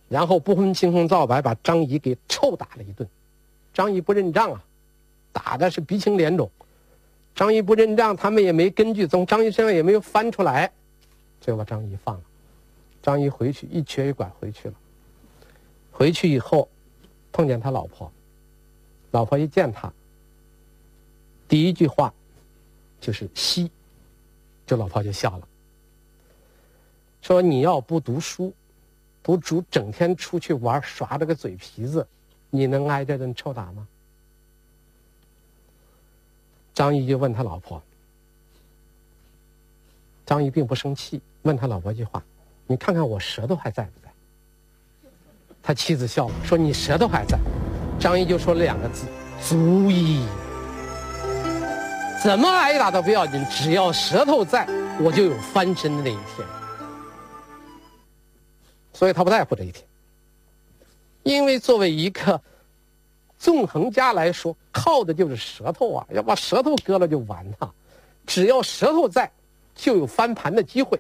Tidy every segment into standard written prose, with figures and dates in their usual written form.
然后不分青红皂白把张仪给臭打了一顿。张仪不认账啊，打的是鼻青脸肿。张仪不认账，他们也没根据，从张仪身上也没有翻出来，就把张仪放了。张仪回去一瘸一拐回去了。回去以后碰见他老婆，老婆一见他，第一句话就是吸，这老婆就笑了，说你要不读书，不整天出去玩耍这个嘴皮子，你能挨这顿臭打吗？张仪就问他老婆，张仪并不生气，问他老婆一句话，你看看我舌头还在不在？他妻子笑了，说你舌头还在。张仪就说了2个字，足矣。怎么挨打都不要紧，只要舌头在，我就有翻身的那一天。所以他不在乎这一天，因为作为一个纵横家来说，靠的就是舌头啊，要把舌头割了就完了。只要舌头在，就有翻盘的机会。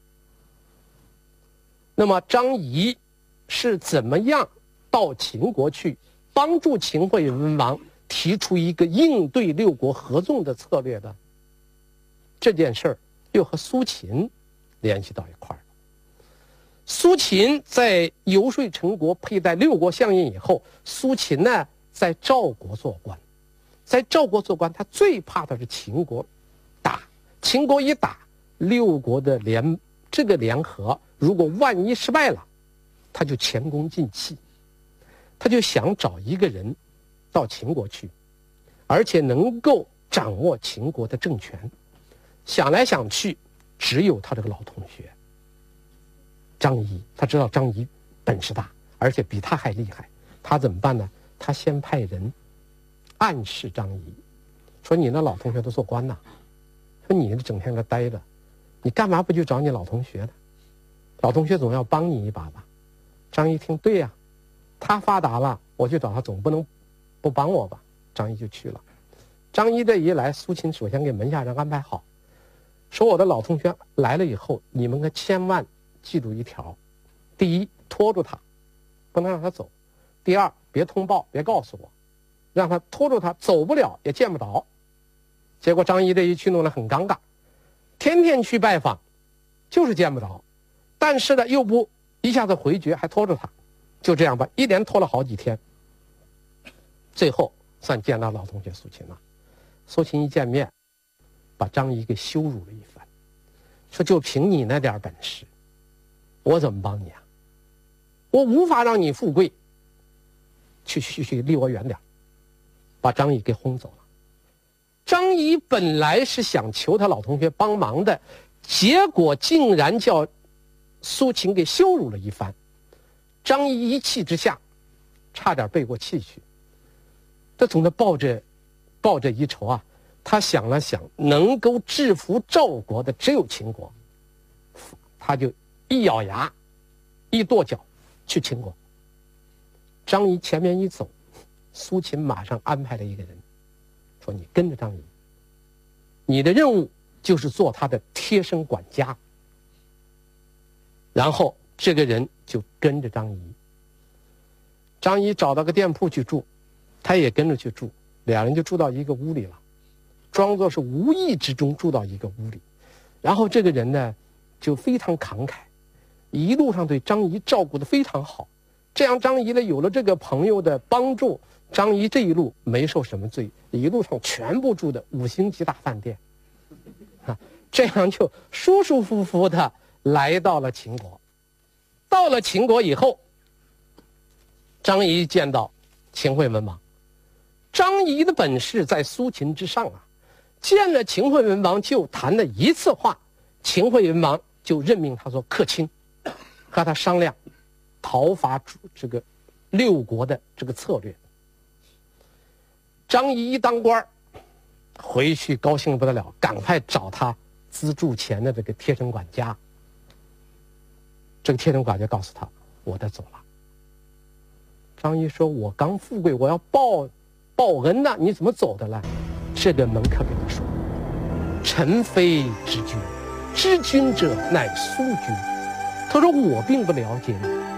那么张仪是怎么样到秦国去帮助秦惠文王提出一个应对6国合纵的策略的？这件事儿又和苏秦联系到一块儿了。苏秦在游说陈国佩戴6国相印以后，苏秦呢在赵国做官，在赵国做官，他最怕的是秦国打，秦国一打，6国的联合如果万一失败了，他就前功尽弃。他就想找一个人到秦国去，而且能够掌握秦国的政权。想来想去，只有他这个老同学张仪。他知道张仪本事大，而且比他还厉害。他怎么办呢？他先派人暗示张仪，说你那老同学都做官呐，说你整天搁待着，你干嘛不去找你老同学呢？老同学总要帮你一把吧。张仪听，对呀，他发达了，我去找他总不能不帮我吧。张仪就去了。张仪这一来，苏秦首先给门下人安排好，说我的老同学来了以后，你们可千万记住一条：第一，拖住他，不能让他走；第二，别通报，别告诉我，让他拖住他，走不了也见不着。结果张仪这一去弄得很尴尬，天天去拜访，就是见不着，但是呢又不一下子回绝，还拖住他，就这样吧，一连拖了好几天，最后算见到老同学苏秦了。苏秦一见面，把张仪给羞辱了一番，说就凭你那点本事，我怎么帮你啊？我无法让你富贵，去离我远点，把张仪给轰走了。张仪本来是想求他老同学帮忙的，结果竟然叫苏秦给羞辱了一番。张仪一气之下，差点背过气去。他总是抱着一筹啊，他想了想，能够制服赵国的只有秦国，他就一咬牙，一跺脚去秦国。张仪前面一走，苏秦马上安排了一个人，说你跟着张仪，你的任务就是做他的贴身管家。然后这个人就跟着张仪。张仪找到个店铺去住，他也跟着去住，俩人就住到一个屋里了，装作是无意之中住到一个屋里。然后这个人呢就非常慷慨，一路上对张仪照顾得非常好。这样张仪呢有了这个朋友的帮助，张仪这一路没受什么罪，一路上全部住的5星级大饭店啊，这样就舒舒服服的来到了秦国。到了秦国以后，张仪见到秦惠文王。张仪的本事在苏秦之上啊，见了秦惠文王就谈了一次话，秦惠文王就任命他做客卿，和他商量讨伐这个6国的这个策略。张仪一当官，回去高兴不得了，赶快找他资助钱的这个贴身管家。这个贴身管家告诉他，我得走了。张仪说，我刚富贵，我要报恩呐，你怎么走的来？这个门客给他说，臣非知君，知君者乃苏君。他说我并不了解你，